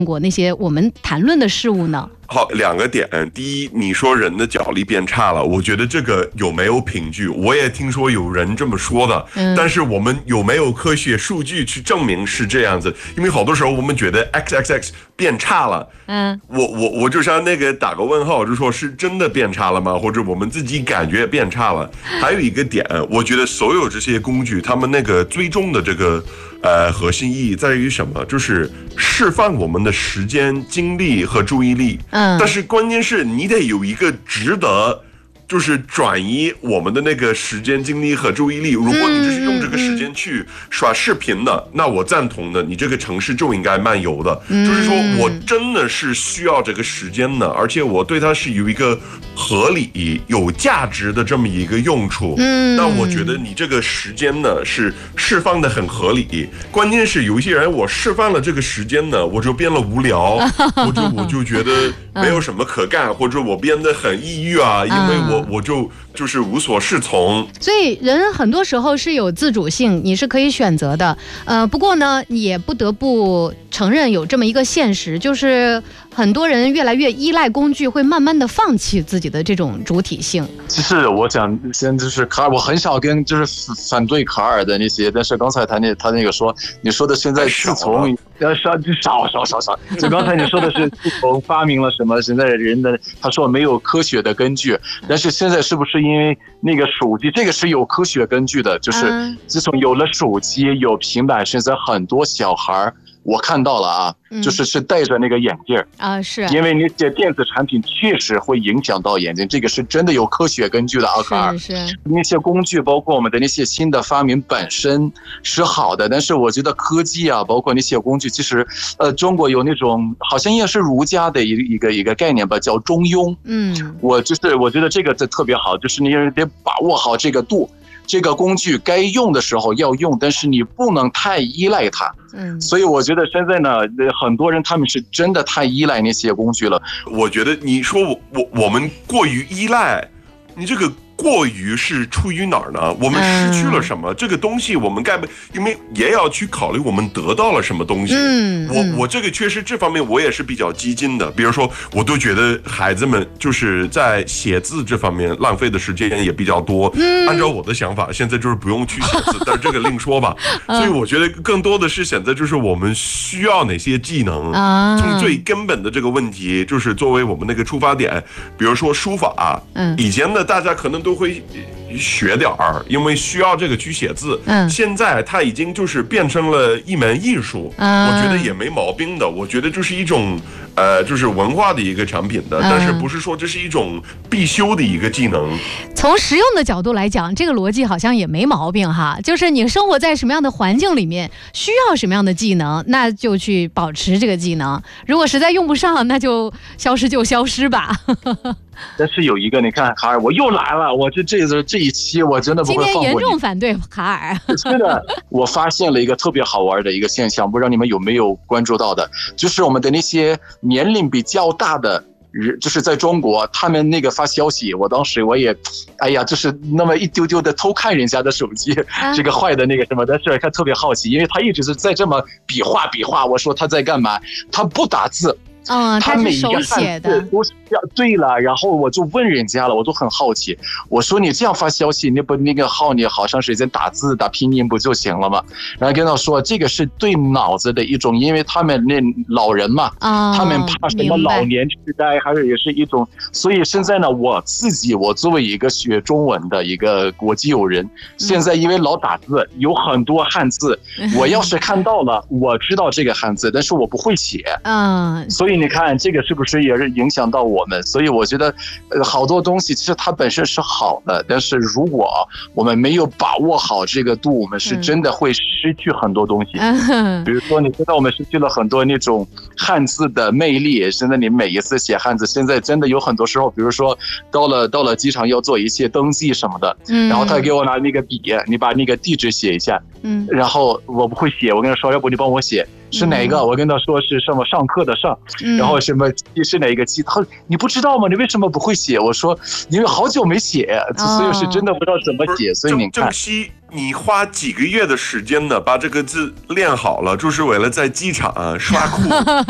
过那些我们谈论的事物呢？ 好，两个点。第一，你说人的脚力变差了，我觉得这个有没有凭据？我也听说有人这么说的，但是我们有没有科学数据去证明是这样子？因为好多时候我们觉得 XXX 变差了，我就像那个打个问号，就说是真的变差了吗？或者我们自己感觉变差了？还有一个点，我觉得所有这些工具，他们那个最终的这个核心意义在于什么？就是释放我们的时间、精力和注意力。但是关键是你得有一个值得，就是转移我们的那个时间、精力和注意力。如果你只是用这个时间去刷视频的，那我赞同的，你这个城市就应该漫游的。就是说我真的是需要这个时间的，而且我对它是有一个合理、有价值的这么一个用处。那我觉得你这个时间呢是释放的很合理。关键是有一些人，我释放了这个时间呢，我就变了无聊，我就觉得没有什么可干，或者我变得很抑郁啊，因为我就是无所适从。 所以人很多时候是有自主性，你是可以选择的。不过呢，也不得不承认有这么一个现实，就是很多人越来越依赖工具，会慢慢的放弃自己的这种主体性。 其实我讲，现在就是卡尔，我很少跟就是反对卡尔的那些，但是刚才他那个说，你说的现在自从少，就刚才你说的是自从发明了什么，现在人的他说没有科学的根据，但是现在是不是因为那个手机，这个是有科学根据的，就是自从有了手机有平板，现在很多小孩我看到了啊，就是戴着那个眼镜啊， 是因为那些电子产品确实会影响到眼睛，这个是真的有科学根据的啊，卡尔。 是那些工具，包括我们的那些新的发明本身是好的，但是我觉得科技啊，包括那些工具，其实中国有那种好像也是儒家的一个概念吧，叫中庸。我觉得这个特别好，就是你得把握好这个度。这个工具该用的时候要用，但是你不能太依赖它。所以我觉得现在呢，很多人他们是真的太依赖那些工具了。 我觉得你说我们过于依赖，你这个过于是出于哪儿呢？我们失去了什么？这个东西我们因为也要去考虑我们得到了什么东西。我这个确实这方面我也是比较激进的。比如说，我都觉得孩子们就是在写字这方面浪费的时间也比较多。按照我的想法，现在就是不用去写字，但是这个另说吧。所以我觉得更多的是现在就是我们需要哪些技能，从最根本的这个问题，就是作为我们那个出发点。比如说书法，以前呢大家可能都会学点儿，因为需要这个去写字。现在它已经就是变成了一门艺术，我觉得也没毛病的。我觉得就是一种就是文化的一个产品的，但是不是说这是一种必修的一个技能。 从实用的角度来讲，这个逻辑好像也没毛病哈。就是你生活在什么样的环境里面，需要什么样的技能，那就去保持这个技能。如果实在用不上，那就消失吧。 但是有一个，你看卡尔，我又来了，我这一期我真的不会放过你。 今天严重反对卡尔。 是的，我发现了一个特别好玩的一个现象，不知道你们有没有关注到的，就是我们的那些年龄比较大的人，就是在中国，他们那个发消息，我当时我也，就是那么一丢丢的偷看人家的手机，这个坏的那个什么，但是他特别好奇，因为他一直是在这么比划，我说他在干嘛，他不打字。 他是手写的， 都是对了。然后我就问人家了，我就很好奇，我说你这样发消息，你不那个号你好长时间打字打拼音不就行了吗？然后跟他说这个是对脑子的一种，因为他们那老人嘛，他们怕什么老年痴呆，还是也是一种。所以现在呢，我作为一个学中文的一个国际友人，现在因为老打字，有很多汉字，我要是看到了，我知道这个汉字，但是我不会写。所以你看这个是不是也是影响到我们？所以我觉得好多东西其实它本身是好的，但是如果我们没有把握好这个度，我们是真的会失去很多东西。比如说你知道我们失去了很多那种汉字的魅力，现在你每一次写汉字，现在真的有很多时候，比如说到了机场要做一些登记什么的，然后他给我拿那个笔，你把那个地址写一下，然后我不会写，我跟他说要不你帮我写是哪个，我跟他说是什么上课的上，然后什么是哪个鸡，他你不知道吗？你为什么不会写？我说因为好久没写，所以是真的不知道怎么写。所以你看， 郑熙，你花几个月的时间呢，把这个字练好了，就是为了在机场刷库